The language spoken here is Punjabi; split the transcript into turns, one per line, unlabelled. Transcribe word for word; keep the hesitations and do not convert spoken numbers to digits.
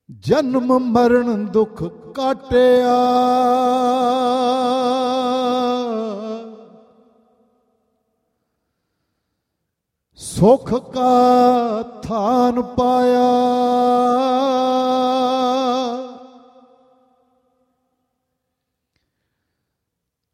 ਜਨਮ ਮਰਨ ਦੁੱਖ ਕਾਟਿਆ, ਸੁਖ ਕਾ ਥਾਨ ਪਾਇਆ।